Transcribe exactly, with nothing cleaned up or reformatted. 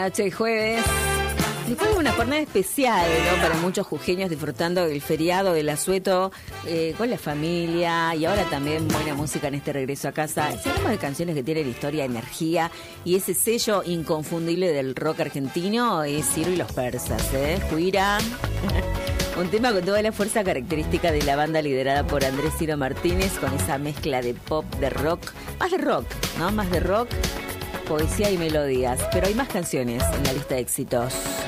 Noche de jueves. Después de una jornada especial, ¿no? Para muchos jujeños disfrutando del feriado del asueto eh, con la familia y ahora también buena música en este regreso a casa. Si hablamos de canciones que tienen historia, energía y ese sello inconfundible del rock argentino es Ciro y los Persas, ¿eh? Juira. Un tema con toda la fuerza característica de la banda liderada por Andrés Ciro Martínez, con esa mezcla de pop, de rock, más de rock, ¿no? Más de rock, poesía y melodías. Pero hay más canciones en la lista de éxitos.